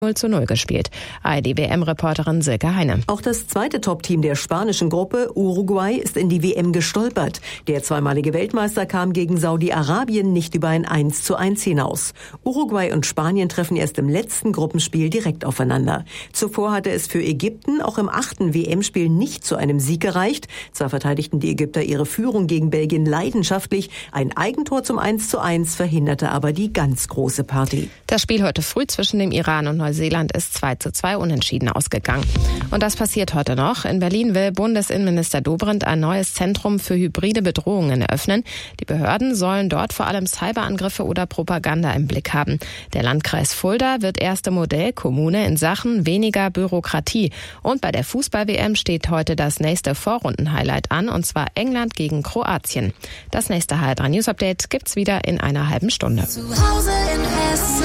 0:0 gespielt. ARD-WM-Reporterin Silke Heine. Auch das zweite Top-Team der spanischen Gruppe, Uruguay, ist in die WM gestolpert. Der zweimalige Weltmeister kam gegen Saudi-Arabien nicht über ein 1:1 hinaus. Uruguay und Spanien treffen erst im letzten Gruppenspiel direkt aufeinander. Zuvor hatte es für Ägypten auch im 8. WM-Spiel nicht zu einem Sieg gereicht. Zwar verteidigten die Ägypter ihre Führung gegen Belgien leidenschaftlich, ein Eigentor zum 1:1 verhinderte aber die ganz große Party. Das Spiel heute früh zwischen dem Iran und Neuseeland ist 2:2 unentschieden ausgegangen. Und das passiert heute noch. In Berlin will Bundesinnenminister Dobrindt ein neues Zentrum für hybride Bedrohungen eröffnen. Die Behörden sollen dort vor allem Cyberangriffe oder Propaganda im Blick haben. Der Landkreis Fulda wird erste Modellkommune in Sachen weniger Bürokratie. Und bei der Fußball-WM steht heute das nächste Vorrundenhighlight an, und zwar England gegen Kroatien. Das nächste HR3 News Update gibt's wieder in einer halben Stunde. Zu Hause in Hessen.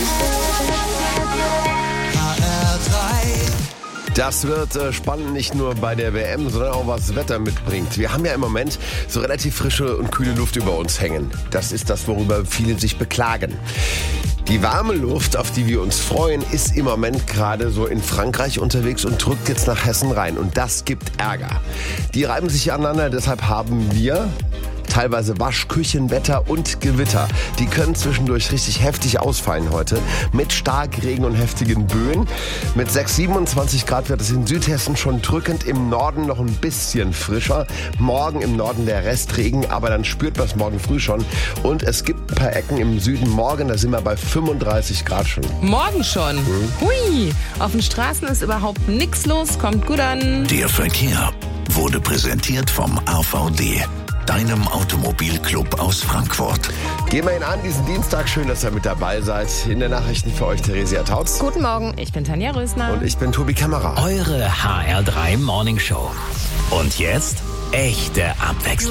Das wird spannend, nicht nur bei der WM, sondern auch was das Wetter mitbringt. Wir haben ja im Moment so relativ frische und kühle Luft über uns hängen. Das ist das, worüber viele sich beklagen. Die warme Luft, auf die wir uns freuen, ist im Moment gerade so in Frankreich unterwegs und drückt jetzt nach Hessen rein. Und das gibt Ärger. Die reiben sich aneinander, deshalb haben wir teilweise Waschküchenwetter und Gewitter. Die können zwischendurch richtig heftig ausfallen heute. Mit Starkregen und heftigen Böen. Mit 27 Grad wird es in Südhessen schon drückend. Im Norden noch ein bisschen frischer. Morgen im Norden der Restregen, aber dann spürt man es morgen früh schon. Und es gibt ein paar Ecken im Süden morgen, da sind wir bei 35 Grad schon. Morgen schon? Hui! Auf den Straßen ist überhaupt nichts los. Kommt gut an. Der Verkehr wurde präsentiert vom AVD, deinem Automobilclub aus Frankfurt. Gehen wir ihn an diesen Dienstag. Schön, dass ihr mit dabei seid. In den Nachrichten für euch Theresia Tautz. Guten Morgen, ich bin Tanja Rösner. Und ich bin Tobi Kämmerer. Eure HR3 Morning Show. Und jetzt echte Abwechslung.